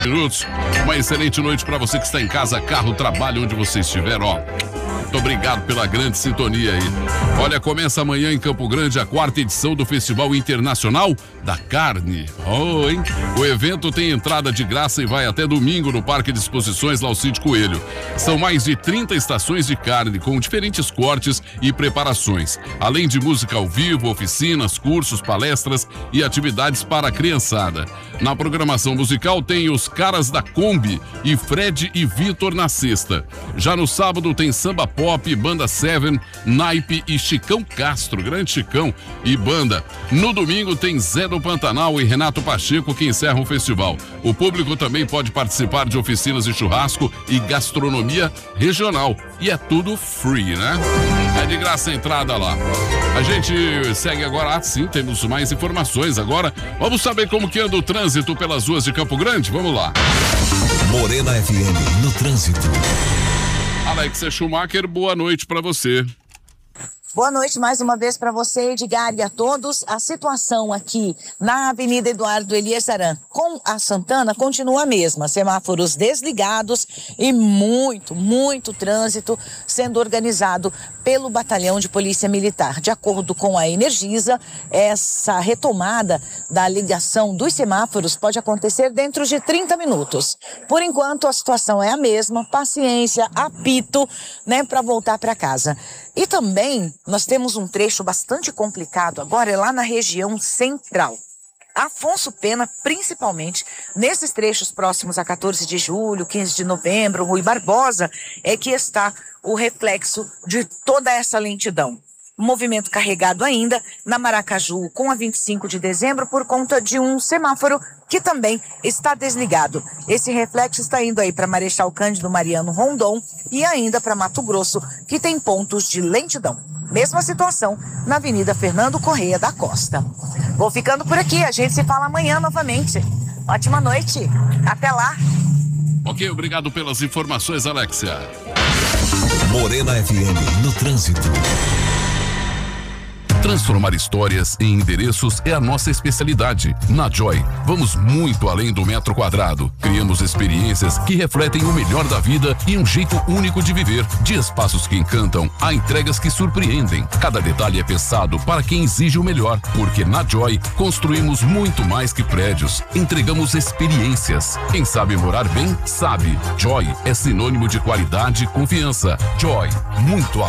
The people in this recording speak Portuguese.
Minutos. Uma excelente noite para você que está em casa, carro, trabalho, onde você estiver, ó. Muito obrigado pela grande sintonia aí. Olha, começa amanhã em Campo Grande a 4ª edição do Festival Internacional da Carne. Oh, hein? O evento tem entrada de graça e vai até domingo no Parque de Exposições Laucídio Coelho. São mais de 30 estações de carne com diferentes cortes e preparações, além de música ao vivo, oficinas, cursos, palestras e atividades para a criançada. Na programação musical tem os Caras da Kombi e Fred e Vitor na sexta. Já no sábado tem samba pop, banda Seven, Naipe e Chicão Castro, grande Chicão e banda. No domingo tem Zé do Pantanal e Renato Pacheco que encerram o festival. O público também pode participar de oficinas de churrasco e gastronomia regional. E é tudo free, né? É de graça a entrada lá. A gente segue agora, sim, temos mais informações agora. Vamos saber como que anda o trânsito pelas ruas de Campo Grande? Vamos lá. Morena FM no trânsito. Alexa Schumacher, boa noite para você. Boa noite mais uma vez para você, Edgar, e a todos. A situação aqui na Avenida Eduardo Elias Aran com a Santana continua a mesma. Semáforos desligados e muito trânsito sendo organizado pelo Batalhão de Polícia Militar. De acordo com a Energisa, essa retomada da ligação dos semáforos pode acontecer dentro de 30 minutos. Por enquanto, a situação é a mesma. Paciência, apito, né, para voltar para casa. E também nós temos um trecho bastante complicado agora, é lá na região central. Afonso Pena, principalmente, nesses trechos próximos a 14 de julho, 15 de novembro, Rui Barbosa, é que está o reflexo de toda essa lentidão. Movimento carregado ainda na Maracaju com a 25 de dezembro por conta de um semáforo que também está desligado. Esse reflexo está indo aí para Marechal Cândido Mariano Rondon e ainda para Mato Grosso, que tem pontos de lentidão. Mesma situação na Avenida Fernando Correia da Costa. Vou ficando por aqui, a gente se fala amanhã novamente. Ótima noite, até lá. Ok, obrigado pelas informações, Alexia. Morena FM no trânsito. Transformar histórias em endereços é a nossa especialidade. Na Joy, vamos muito além do metro quadrado. Criamos experiências que refletem o melhor da vida e um jeito único de viver. De espaços que encantam a entregas que surpreendem. Cada detalhe é pensado para quem exige o melhor. Porque na Joy, construímos muito mais que prédios. Entregamos experiências. Quem sabe morar bem, sabe. Joy é sinônimo de qualidade e confiança. Joy, muito além.